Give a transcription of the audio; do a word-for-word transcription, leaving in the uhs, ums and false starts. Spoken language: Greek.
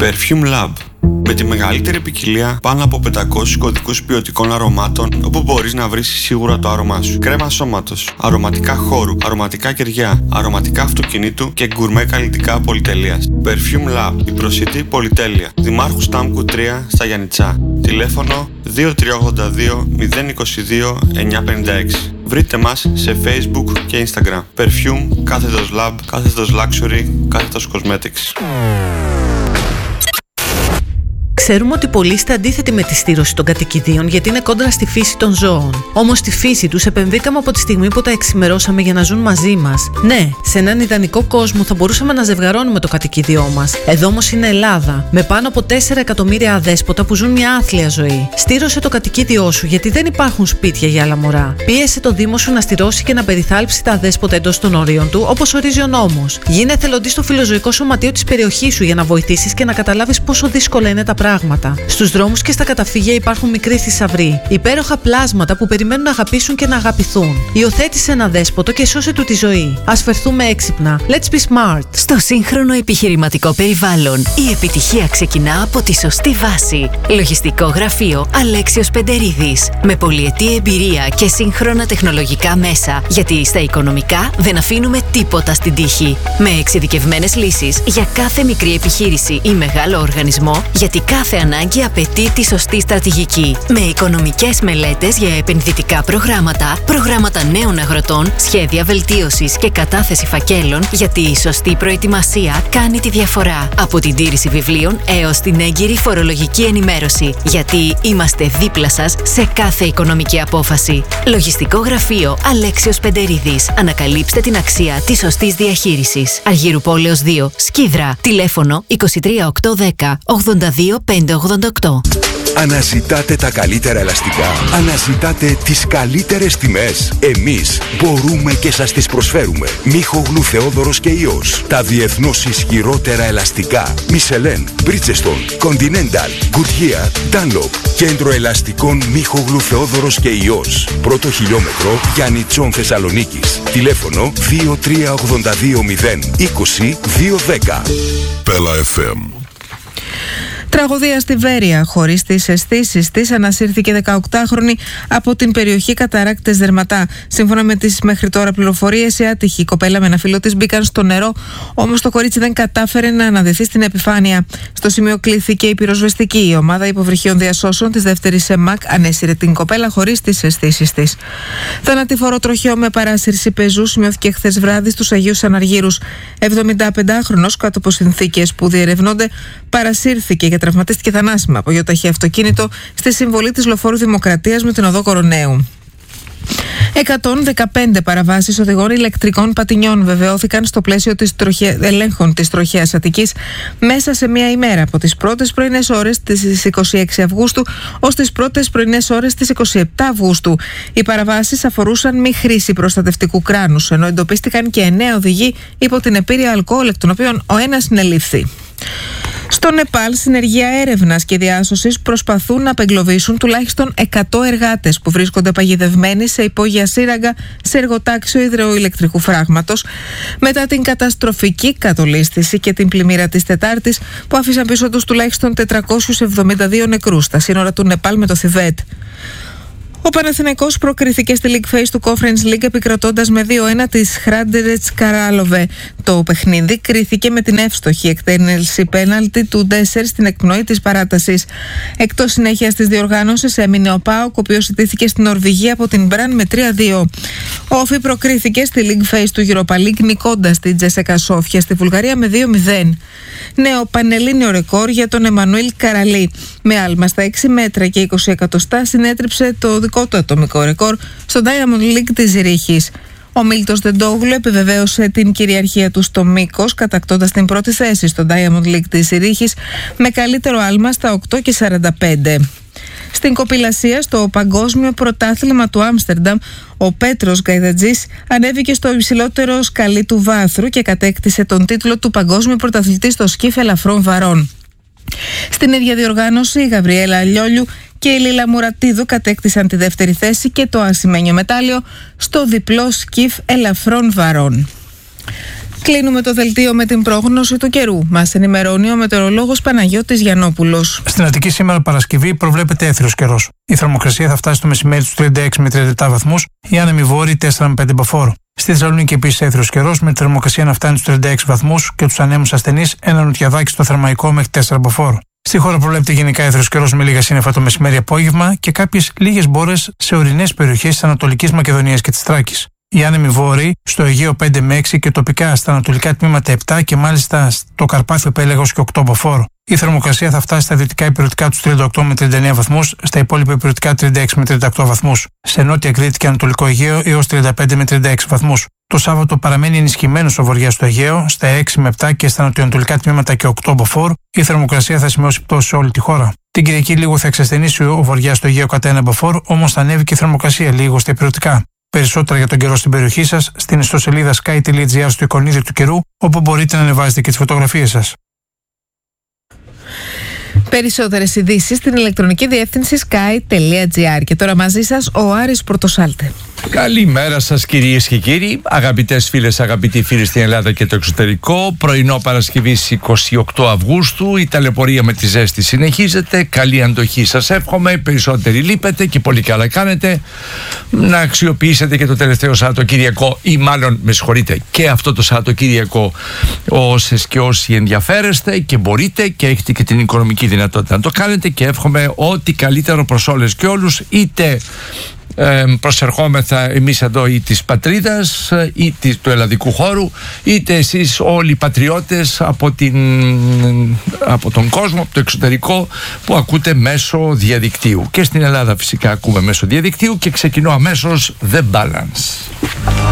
Perfume Lab. Με τη μεγαλύτερη ποικιλία πάνω από πεντακόσιους κωδικούς ποιοτικών αρωμάτων, όπου μπορείς να βρεις σίγουρα το άρωμά σου. Κρέμα σώματος, αρωματικά χώρου, αρωματικά κεριά, αρωματικά αυτοκινήτου και γκουρμέ καλλιτικά πολυτελείας. Perfume Lab, η προσιτή πολυτέλεια. Δημάρχου Στάμκου τρία στα Γιαννιτσά. Τηλέφωνο δύο τρία ογδόντα δύο μηδέν είκοσι δύο εννιακόσια πενήντα έξι. Βρείτε μας σε Facebook και Instagram. Perfume, κάθετος Lab, κάθετος Luxury, κάθετος Cosmetics. Ξέρουμε ότι πολλοί είστε αντίθετοι με τη στήρωση των κατοικιδίων γιατί είναι κόντρα στη φύση των ζώων. Όμως στη φύση τους επενδύκαμε από τη στιγμή που τα εξημερώσαμε για να ζουν μαζί μας. Ναι, σε έναν ιδανικό κόσμο θα μπορούσαμε να ζευγαρώνουμε το κατοικίδιό μας. Εδώ όμως είναι Ελλάδα, με πάνω από τέσσερα εκατομμύρια αδέσποτα που ζουν μια άθλια ζωή. Στήρωσε το κατοικίδιό σου γιατί δεν υπάρχουν σπίτια για άλλα μωρά. Πίεσε το Δήμο σου να στηρώσει και να περιθάλψει τα αδέσποτα εντός των ορίων του, όπως ορίζει ο νόμος. Γίνε εθελοντής στο φιλοζωικό σωματείο της περιοχής σου για να βοηθήσεις και να καταλάβεις πόσο δύσκολα είναι τα πράγματα. Στους δρόμους και στα καταφύγια υπάρχουν μικροί θησαυροί, υπέροχα πλάσματα που περιμένουν να αγαπήσουν και να αγαπηθούν. Υιοθέτησε ένα δέσποτο και σώσε του τη ζωή. Ας φερθούμε έξυπνα. Let's be smart. Στο σύγχρονο επιχειρηματικό περιβάλλον, η επιτυχία ξεκινά από τη σωστή βάση. Λογιστικό γραφείο Αλέξιος Πεντερίδης. Με πολυετή εμπειρία και σύγχρονα τεχνολογικά μέσα, γιατί στα οικονομικά δεν αφήνουμε τίποτα στην τύχη. Με εξειδικευμένες λύσεις για κάθε μικρή επιχείρηση ή μεγάλο οργανισμό, γιατί κάθε ανάγκη απαιτεί τη σωστή στρατηγική. Με οικονομικές μελέτες για επενδυτικά προγράμματα, προγράμματα νέων αγροτών, σχέδια βελτίωσης και κατάθεση φακέλων, γιατί η σωστή προετοιμασία κάνει τη διαφορά. Από την τήρηση βιβλίων έως την έγκυρη φορολογική ενημέρωση, γιατί είμαστε δίπλα σας σε κάθε οικονομική απόφαση. Λογιστικό γραφείο Αλέξιος Πεντερίδης. Ανακαλύψτε την αξία της σωστής διαχείρισης. Αργύρου Πόλεως δύο, Σκίδρα. Τηλέφωνο είκοσι τρία οκτακόσια δέκα ογδόντα δύο πεντακόσια ογδόντα οκτώ. Αναζητάτε τα καλύτερα ελαστικά. Αναζητάτε τις καλύτερες τιμές. Εμείς μπορούμε και σας τις προσφέρουμε. Μίχογλου Θεόδωρος και Υιός. Τα διεθνώς ισχυρότερα ελαστικά. Michelin, Bridgestone, Continental, Goodyear, Dunlop. Κέντρο ελαστικών Μίχογλου Θεόδωρος και Υιός. Πρώτο χιλιόμετρο Γιαννιτσών Θεσσαλονίκης. Τηλέφωνο δύο τρία ογδόντα δύο μηδέν είκοσι δύο δέκα. Πέλα εφ εμ. Τραγωδία στη Βέρεια. Χωρίς τις αισθήσεις της, ανασύρθηκε δεκαοκτάχρονη από την περιοχή Καταράκτες Δερματά. Σύμφωνα με τις μέχρι τώρα πληροφορίες, η άτυχη κοπέλα με ένα φίλο της μπήκαν στο νερό, όμως το κορίτσι δεν κατάφερε να αναδεθεί στην επιφάνεια. Στο σημείο κλήθηκε η πυροσβεστική. Η ομάδα υποβρυχίων διασώσεων της δεύτερης ΕΜΑΚ ανέσυρε την κοπέλα χωρίς τις αισθήσεις της. Θανατηφόρο τροχαίο με παράσυρση πεζού σημειώθηκε χθες βράδυ στους Αγίους Αναργύρους. εβδομηνταπεντάχρονος, κάτω από συνθήκες που διερευνώνται, παρασύρθηκε και τραυματίστηκε θανάσιμα από γεωταχή αυτοκίνητο στη συμβολή της Λοφόρου Δημοκρατίας με την οδό Κοροναίου. εκατόν δεκαπέντε παραβάσεις οδηγών ηλεκτρικών πατινιών βεβαιώθηκαν στο πλαίσιο της τροχε... ελέγχων της τροχαίας Αττικής μέσα σε μία ημέρα, από τις πρώτες πρωινές ώρες της εικοστή έκτη Αυγούστου ως τις πρώτες πρωινές ώρες της εικοστή εβδόμη Αυγούστου. Οι παραβάσεις αφορούσαν μη χρήση προστατευτικού κράνους, ενώ εντοπίστηκαν και εννέα οδηγοί υπό την επήρεια αλκοόλ, εκ των οποίων ο ένας συνελήφθη. Στο Νεπάλ, συνεργεία έρευνας και διάσωσης προσπαθούν να απεγκλωβίσουν τουλάχιστον εκατό εργάτες που βρίσκονται παγιδευμένοι σε υπόγεια σύραγγα σε εργοτάξιο υδροηλεκτρικού φράγματος μετά την καταστροφική κατολίσθηση και την πλημμύρα της Τετάρτης που άφησαν πίσω τους τουλάχιστον τετρακόσιους εβδομήντα δύο νεκρούς στα σύνορα του Νεπάλ με το Θιβέτ. Ο Παναθηναϊκός προκρίθηκε στη League Phase του Conference League επικρατώντας με δύο ένα της Hrádec Králové. Το παιχνίδι κρίθηκε με την εύστοχη εκτέλεση πέναλτι του Ντέσσερ στην εκπνοή της παράτασης. Εκτός συνέχειας της διοργάνωσης έμεινε ο ΠΑΟΚ, ο οποίος ιτήθηκε στην Νορβηγία από την Μπραν με τρία δύο. Ο Όφι προκρίθηκε στη League Phase του Europa League νικώντας την Τζέσσεκα Σόφια στη Βουλγαρία με δύο μηδέν. Νέο πανελλήνιο ρεκόρ για τον Εμμανουήλ Καραλή. Με άλμα στα έξι μέτρα και είκοσι εκατοστά συνέτριψε το δικό του ατομικό ρεκόρ στο Diamond League της Ζυρίχης. Ο Μίλτος Ντεντόγλου επιβεβαίωσε την κυριαρχία του στο μήκος, κατακτώντας την πρώτη θέση στο Diamond League της Ζυρίχης με καλύτερο άλμα στα οκτώ και σαράντα πέντε. Στην κοπηλασία, στο Παγκόσμιο Πρωτάθλημα του Άμστερνταμ, ο Πέτρος Γκαϊδατζής ανέβηκε στο υψηλότερο σκαλί του βάθρου και κατέκτησε τον τίτλο του Παγκόσμιου Πρωταθλητή στο σκιφ ελαφρών βαρών. Στην ίδια διοργάνωση, η Γαβριέλα Αλιόλιου και η Λίλα Μουρατίδου κατέκτησαν τη δεύτερη θέση και το ασημένιο μετάλλιο στο διπλό σκιφ ελαφρών βαρών. Κλείνουμε το δελτίο με την πρόγνωση του καιρού. Μας ενημερώνει ο μετεωρολόγος Παναγιώτης Γιαννόπουλος. Στην Αττική σήμερα Παρασκευή προβλέπεται έθριος καιρός. Η θερμοκρασία θα φτάσει στο μεσημέρι στους τριάντα έξι με τριάντα επτά βαθμούς, οι άνεμοι βόρειοι τέσσερα με πέντε μποφόρ. Στη Θεσσαλονίκη επίσης έθριος καιρός, με τη θερμοκρασία να φτάνει στους τριάντα έξι βαθμούς και τους ανέμους ασθενείς ένα νοτιαδάκι στο Θερμαϊκό μέχρι τέσσερα μποφόρ. Στη χώρα προβλέπεται γενικά έθριος καιρός με λίγα σύννεφα το μεσημέρι-απόγευμα και κάποιες λίγες μπόρες σε ορεινές περιοχές της Ανατολικής Μακεδονίας και της Θράκης. Οι άνεμοι βόρειοι στο Αιγαίο πέντε με έξι και τοπικά στα ανατολικά τμήματα επτά και μάλιστα στο Καρπάθιο Πέλαγος και οκτώ μποφόρ. Η θερμοκρασία θα φτάσει στα δυτικά υπηρετικά τους τριάντα οκτώ με τριάντα εννέα βαθμούς, στα υπόλοιπα υπηρετικά τριάντα έξι με τριάντα οκτώ βαθμούς. Σε νότια Κρήτη και Ανατολικό Αιγαίο έως τριάντα πέντε με τριάντα έξι βαθμούς. Το Σάββατο παραμένει ενισχυμένος ο βοριάς στο Αιγαίο, στα έξι με επτά και στα νοτιοανατολικά τμήματα και οκτώ μποφόρ. Η θερμοκρασία θα σημειώσει πτώση σε όλη τη χώρα. Την Κυριακή λίγο θα εξασθενήσει ο βοριάς στο Αιγαίο κατά ένα μποφόρ, όμως θα ανέβει και η θερμοκρασία λίγο στα υπηρετικά. Περισσότερα για τον καιρό στην περιοχή σας στην ιστοσελίδα sky τελεία gr στο εικονίδιο του καιρού, όπου μπορείτε να ανεβάζετε και τις φωτογραφίες σας. Περισσότερες ειδήσεις στην ηλεκτρονική διεύθυνση sky τελεία gr. Και τώρα μαζί σας ο Άρης Πορτοσάλτε. Καλημέρα σας κυρίες και κύριοι, αγαπητές φίλες, αγαπητοί φίλοι στην Ελλάδα και το εξωτερικό. Πρωινό Παρασκευής εικοστή ογδόη Αυγούστου, η ταλαιπωρία με τη ζέστη συνεχίζεται. Καλή αντοχή σας εύχομαι, περισσότεροι λείπετε και πολύ καλά κάνετε. Να αξιοποιήσετε και το τελευταίο Σαββατοκύριακο, ή μάλλον με συγχωρείτε και αυτό το Σαββατοκύριακο, όσες και όσοι ενδιαφέρεστε και μπορείτε και έχετε και την οικονομική δυνατότητα να το κάνετε, και εύχομαι ό,τι καλύτερο προς όλες και όλους, είτε Ε, προσερχόμεθα εμείς εδώ ή της πατρίδας ή της, του ελλαδικού χώρου, είτε εσείς όλοι οι πατριώτες από, την, από τον κόσμο, από το εξωτερικό, που ακούτε μέσω διαδικτύου. Και στην Ελλάδα φυσικά ακούμε μέσω διαδικτύου, και ξεκινώ αμέσως The Balance.